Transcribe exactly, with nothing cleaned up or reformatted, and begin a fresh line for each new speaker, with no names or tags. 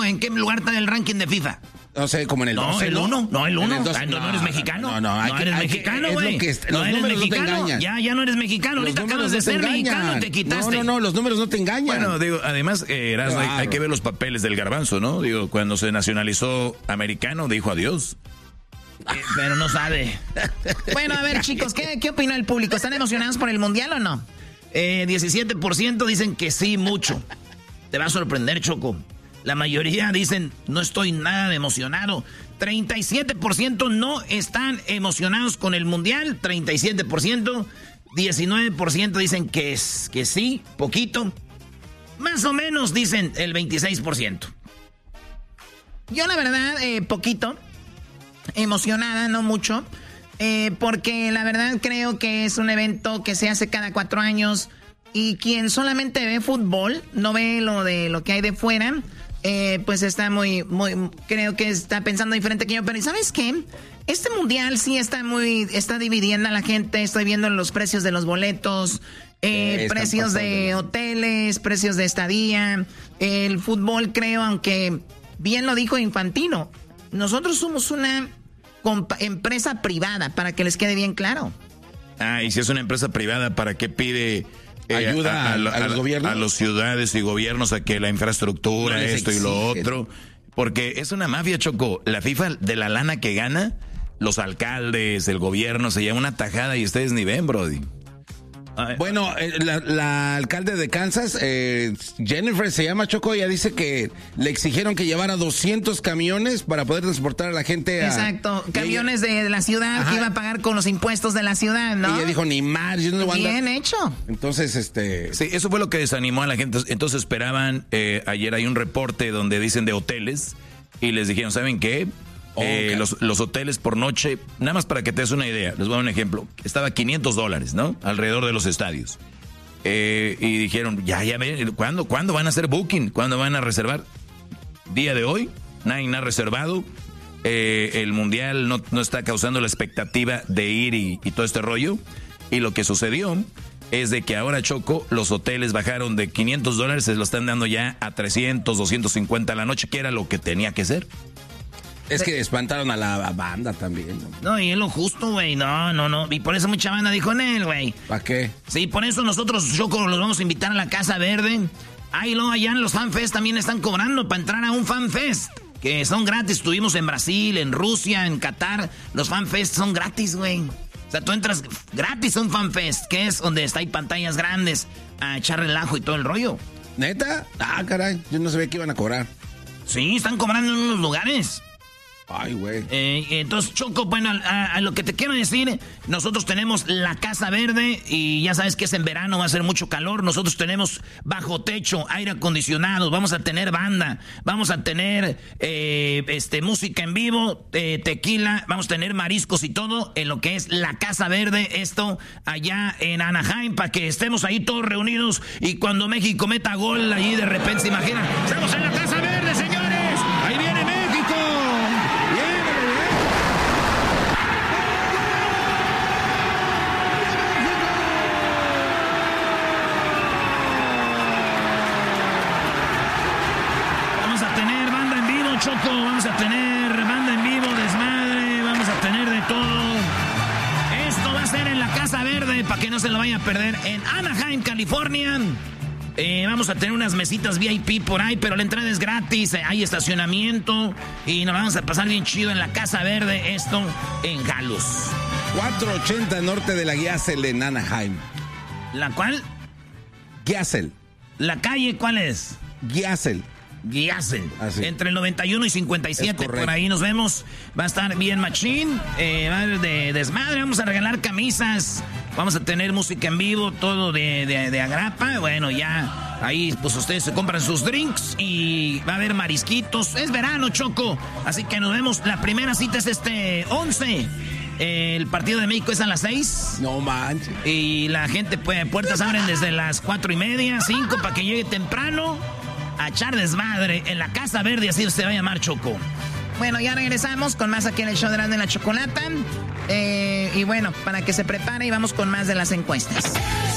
¿en qué lugar está el ranking de FIFA?
No sé, como en el
no,
doce,
el
¿no?
uno, no, el uno.
No,
no, no eres mexicano.
No, no, hay
no
que,
eres
hay
mexicano,
que,
güey.
No eres mexicano.
No ya, ya no eres mexicano.
Los
Ahorita acabas de ser mexicano y te quitaste.
No, no, no, los números no te engañan.
Bueno, digo, además, eh, Erasmo, hay, hay que ver los papeles del garbanzo, ¿no? Digo, cuando se nacionalizó americano, dijo adiós.
Eh, pero no sabe. Bueno, a ver, chicos, ¿qué, qué opina el público? ¿Están emocionados por el mundial o no? Eh, diecisiete por ciento dicen que sí, mucho. Te va a sorprender, Choco. La mayoría dicen, no estoy nada emocionado. treinta y siete por ciento no están emocionados con el mundial. treinta y siete por ciento. diecinueve por ciento dicen que, es, que sí, poquito. Más o menos dicen el veintiséis por ciento. Yo la verdad, eh, poquito. Emocionada, no mucho. Eh, porque la verdad creo que es un evento que se hace cada cuatro años. Y quien solamente ve fútbol, no ve lo de lo que hay de fuera... Eh, pues está muy, muy, creo que está pensando diferente que yo, pero ¿sabes qué? Este mundial sí está muy, está dividiendo a la gente, estoy viendo los precios de los boletos, eh, precios de hoteles, precios de estadía, el fútbol creo, aunque bien lo dijo Infantino, nosotros somos una empresa privada, para que les quede bien claro.
Ah, y si es una empresa privada, ¿para qué pide... Eh,
ayuda a, a, a, a los gobiernos,
a los ciudades y gobiernos a que la infraestructura, no esto exige. Y lo otro, porque es una mafia, Choco. La FIFA, de la lana que gana, los alcaldes, el gobierno se lleva una tajada y ustedes ni ven, brody.
Bueno, la, la alcalde de Kansas, eh, Jennifer se llama, Choco, ella dice que le exigieron que llevara doscientos camiones para poder transportar a la gente a...
Exacto, camiones ella, de la ciudad, ajá, que iba a pagar con los impuestos de la ciudad, ¿no?
Y ella dijo, ni más, yo no le voy a andar.
Bien hecho.
Entonces, este...
Sí, eso fue lo que desanimó a la gente. Entonces esperaban, eh, ayer hay un reporte donde dicen de hoteles y les dijeron, ¿saben qué? Eh, los, los hoteles por noche, nada más para que te des una idea, les voy a dar un ejemplo, estaba quinientos dólares, ¿no? Alrededor de los estadios. Eh, y dijeron, ya, ya, ¿cuándo, ¿cuándo van a hacer booking? ¿Cuándo van a reservar? Día de hoy, nadie ha reservado. Eh, el mundial no, no está causando la expectativa de ir y, y todo este rollo. Y lo que sucedió es de que ahora, Choco, los hoteles bajaron de quinientos dólares, se lo están dando ya a trescientos, doscientos cincuenta a la noche, que era lo que tenía que ser.
Es que espantaron a la banda también, ¿no?
No, y es lo justo, güey. No, no, no. Y por eso mucha banda dijo en él, güey.
¿Para qué?
Sí, por eso nosotros, Choco, los vamos a invitar a la Casa Verde. Ahí luego allá en los FanFest también están cobrando para entrar a un FanFest. Que son gratis. Estuvimos en Brasil, en Rusia, en Qatar. Los FanFest son gratis, güey. O sea, tú entras gratis a un FanFest, que es donde está hay pantallas grandes a echar relajo y todo el rollo.
¿Neta? Ah, caray. Yo no sabía que iban a cobrar.
Sí, están cobrando en unos lugares.
Ay, güey.
Eh, entonces, Choco, bueno, a, a lo que te quiero decir, nosotros tenemos la Casa Verde y ya sabes que es en verano, va a ser mucho calor. Nosotros tenemos bajo techo, aire acondicionado, vamos a tener banda, vamos a tener eh, este música en vivo, eh, tequila, vamos a tener mariscos y todo en lo que es la Casa Verde, esto allá en Anaheim, para que estemos ahí todos reunidos y cuando México meta gol, allí de repente se imaginan, estamos en la Casa Verde, señores, ahí viene México. Choco, vamos a tener banda en vivo, desmadre, vamos a tener de todo. Esto va a ser en la Casa Verde, para que no se lo vaya a perder, en Anaheim, California. Eh, vamos a tener unas mesitas V I P por ahí, pero la entrada es gratis, eh, hay estacionamiento y nos vamos a pasar bien chido en la Casa Verde, esto en Galus.
cuatrocientos ochenta norte de la Giasel en Anaheim.
¿La cuál?
Giasel.
¿La calle cuál es?
Giasel.
Giasel.
Ah, sí.
Entre el noventa y uno y cincuenta y siete, por ahí nos vemos. Va a estar bien machín, eh, va a haber de desmadre, vamos a regalar camisas, vamos a tener música en vivo, todo de, de, de agrapa. Bueno, ya ahí pues ustedes se compran sus drinks y va a haber marisquitos. Es verano, Choco, así que nos vemos. La primera cita es este once. El partido de México es a las seis.
No manches.
Y la gente, pues, puertas abren desde las cuatro y media, cinco, para que llegue temprano a echar desmadre en la Casa Verde, así se va a llamar, Choco. Bueno, ya regresamos con más aquí en el show de la, de la Chocolata. Eh, y bueno, para que se prepare y vamos con más de las encuestas.